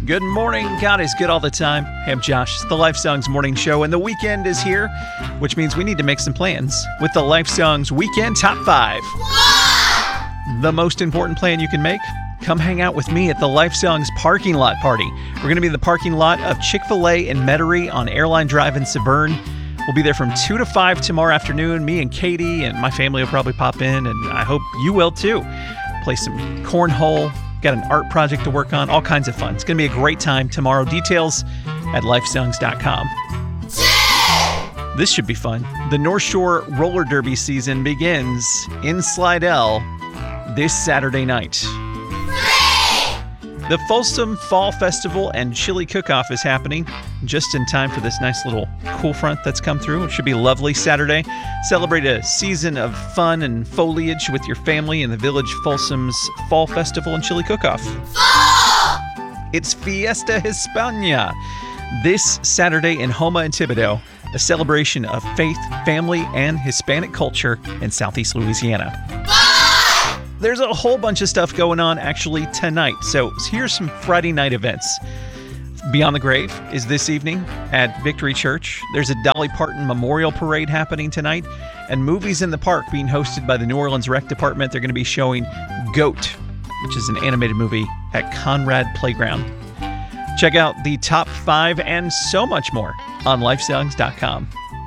Good morning. God is good all the time. Hey, I'm Josh. It's the Life Songs Morning Show, and the weekend is here, which means we need to make some plans with the Life Songs Weekend Top 5. The most important plan you can make? Come hang out with me at the Life Songs parking lot party. We're going to be in the parking lot of Chick-fil-A in Metairie on Airline Drive in Severn. We'll be there from 2 to 5 tomorrow afternoon. Me and Katie and my family will probably pop in, and I hope you will too. Play some cornhole. Got an art project to work on. All kinds of fun. It's going to be a great time tomorrow. Details at lifesongs.com. This should be fun. The North Shore Roller Derby season begins in Slidell this Saturday night. The Folsom Fall Festival and Chili Cook-Off is happening just in time for this nice little cool front that's come through. It should be lovely Saturday. Celebrate a season of fun and foliage with your family in the Village Folsom's Fall Festival and Chili Cook-Off. It's Fiesta Hispania this Saturday in Houma and Thibodaux, a celebration of faith, family, and Hispanic culture in Southeast Louisiana. There's a whole bunch of stuff going on actually tonight. So here's some Friday night events. Beyond the Grave is this evening at Victory Church. There's a Dolly Parton Memorial Parade happening tonight. And Movies in the Park being hosted by the New Orleans Rec Department. They're going to be showing Goat, which is an animated movie, at Conrad Playground. Check out the top 5 and so much more on lifesongs.com.